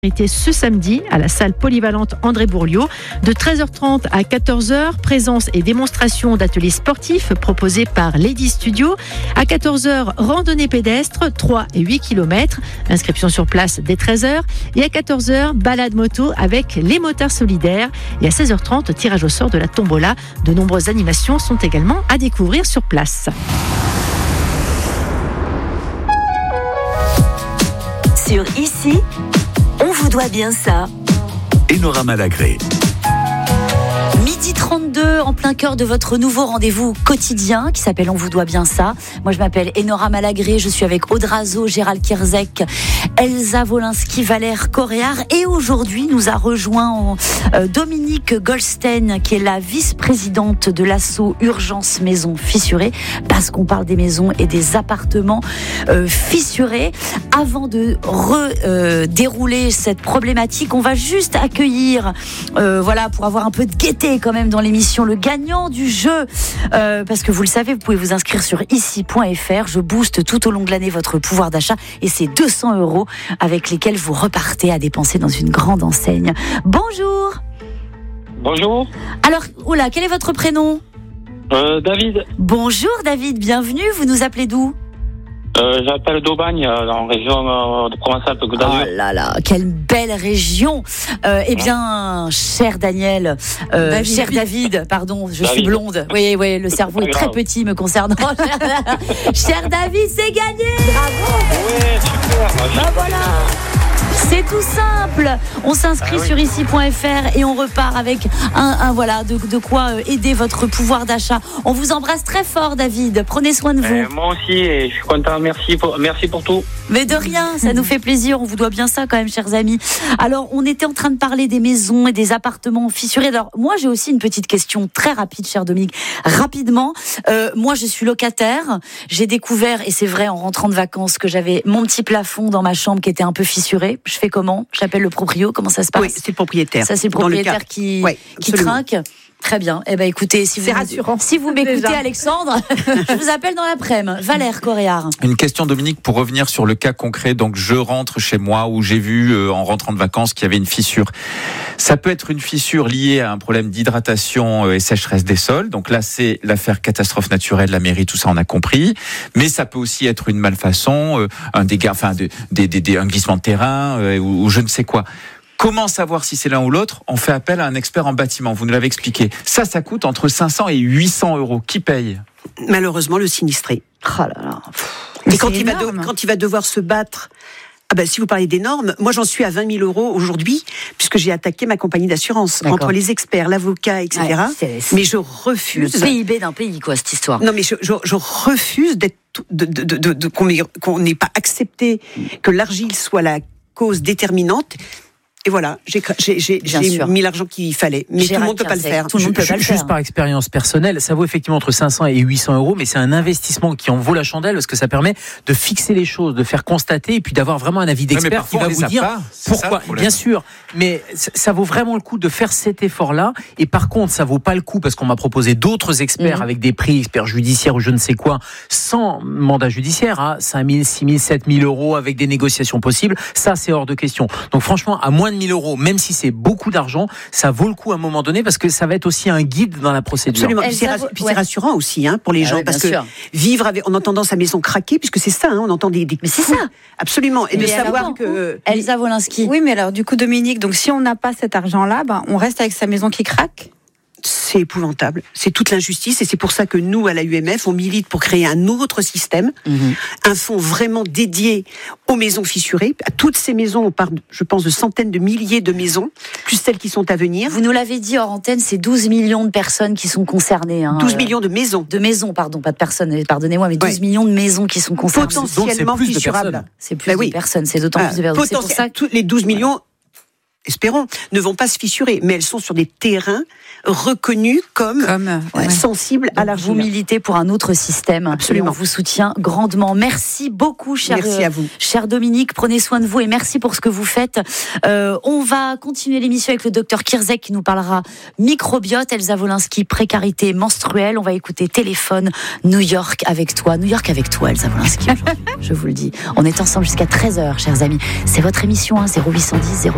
Ce samedi à la salle polyvalente André Bourliot de 13h30 à 14h, présence et démonstration d'ateliers sportifs proposés par Lady Studio. À 14h, randonnée pédestre 3 et 8 km, inscription sur place dès 13h. Et à 14h, balade moto avec les motards solidaires. Et à 16h30, tirage au sort de la tombola. De nombreuses animations sont également à découvrir sur place. Sur Ici, on vous doit bien ça. Enora Malagré. Midi 32, en plein cœur de votre nouveau rendez-vous quotidien qui s'appelle On vous doit bien ça. Moi je m'appelle Enora Malagré, je suis avec Aude Razo, Gérald Kierzek, Elsa Wolinski, Valère Coréard et aujourd'hui nous a rejoint Dominique Goldstein qui est la vice-présidente de l'asso Urgence Maisons Fissurées parce qu'on parle des maisons et des appartements fissurés. Avant de dérouler cette problématique, on va juste accueillir pour avoir un peu de gaieté quand même dans l'émission, le gagnant du jeu, parce que vous le savez, vous pouvez vous inscrire sur ici.fr. Je booste tout au long de l'année votre pouvoir d'achat et c'est 200 € avec lesquels vous repartez à dépenser dans une grande enseigne. Bonjour. Bonjour. Alors, quel est votre prénom ? David. Bonjour David, bienvenue, vous nous appelez d'où ? J'appelle d'Aubagne, en région de Provence-Alpes-Côte d'Azur. Oh là là, quelle belle région. Bien, cher David, pardon, je suis blonde. Oui, le cerveau est très petit me concernant. Cher David, c'est gagné. Bravo. Oui, super. Voilà. C'est tout simple. On s'inscrit sur ici.fr et on repart avec de quoi aider votre pouvoir d'achat. On vous embrasse très fort, David. Prenez soin de vous. Moi aussi, et je suis content. Merci pour tout. Mais de rien, ça nous fait plaisir. On vous doit bien ça quand même, chers amis. Alors, on était en train de parler des maisons et des appartements fissurés. Alors, moi, j'ai aussi une petite question très rapide, cher Dominique. Rapidement, moi, je suis locataire. J'ai découvert, et c'est vrai, en rentrant de vacances, que j'avais mon petit plafond dans ma chambre qui était un peu fissuré. Je fais comment ? J'appelle le proprio. Comment ça se passe ? Oui, c'est le propriétaire. Ça, c'est le propriétaire qui trinque. Très bien. Eh ben, écoutez, c'est rassurant. Si vous m'écoutez, déjà. Alexandre, je vous appelle dans l'après-midi. Valère Coréard. Une question, Dominique, pour revenir sur le cas concret. Donc, je rentre chez moi où j'ai vu, en rentrant de vacances, qu'il y avait une fissure. Ça peut être une fissure liée à un problème d'hydratation et sécheresse des sols. Donc là, c'est l'affaire catastrophe naturelle, la mairie, tout ça, on a compris. Mais ça peut aussi être une malfaçon, un dégât, un glissement de terrain ou je ne sais quoi. Comment savoir si c'est l'un ou l'autre ? On fait appel à un expert en bâtiment. Vous nous l'avez expliqué. Ça coûte entre 500 et 800 €. Qui paye ? Malheureusement, le sinistré. Oh là là. Mais quand il va devoir se battre... si vous parlez des normes, moi j'en suis à 20 000 € aujourd'hui, puisque j'ai attaqué ma compagnie d'assurance. D'accord. Entre les experts, l'avocat, etc. Mais je refuse... Le PIB d'un pays, quoi, cette histoire. Non, mais je refuse qu'on n'ait pas accepté que l'argile soit la cause déterminante. Et voilà, j'ai mis l'argent qu'il fallait. Mais tout le monde ne peut pas le faire. Juste par expérience personnelle, ça vaut effectivement entre 500 et 800 €, mais c'est un investissement qui en vaut la chandelle parce que ça permet de fixer les choses, de faire constater et puis d'avoir vraiment un avis d'expert qui va vous dire pourquoi. Bien sûr, mais ça vaut vraiment le coup de faire cet effort-là. Et par contre, ça vaut pas le coup parce qu'on m'a proposé d'autres experts avec des prix, experts judiciaires ou je ne sais quoi, sans mandat judiciaire, 5 000, 6 000, 7 000 € avec des négociations possibles. Ça, c'est hors de question. Donc franchement, à moins de 1 000 €, même si c'est beaucoup d'argent, ça vaut le coup à un moment donné parce que ça va être aussi un guide dans la procédure. Absolument. Puis c'est rassurant aussi pour les gens parce que vivre avec, en entendant sa maison craquer, puisque c'est ça, on entend des mais c'est ça. Absolument. Et mais de savoir que... Elsa Wolinski. Oui, mais alors du coup, Dominique, donc si on n'a pas cet argent-là, on reste avec sa maison qui craque ? C'est épouvantable. C'est toute l'injustice et c'est pour ça que nous, à la UMF, on milite pour créer un autre système, un fonds vraiment dédié aux maisons fissurées. À toutes ces maisons, on parle, je pense, de centaines de milliers de maisons, plus celles qui sont à venir. Vous nous l'avez dit hors antenne, c'est 12 millions de personnes qui sont concernées. 12 millions de maisons. De maisons, pardon, pas de personnes, pardonnez-moi, mais 12 millions de maisons qui sont concernées. Potentiellement fissurables. C'est plus de personnes, c'est d'autant plus de personnes. C'est pour ça que les 12 millions... espérons, ne vont pas se fissurer, mais elles sont sur des terrains reconnus comme sensibles à l'argile. Vous militez pour un autre système. Absolument. On vous soutient grandement. Merci beaucoup, Merci à vous. Cher Dominique. Prenez soin de vous et merci pour ce que vous faites. On va continuer l'émission avec le docteur Kierzek qui nous parlera microbiote. Elsa Wolinski, précarité menstruelle. On va écouter Téléphone New York avec toi. New York avec toi, Elsa Wolinski. Je vous le dis. On est ensemble jusqu'à 13h, chers amis. C'est votre émission, 0810 0.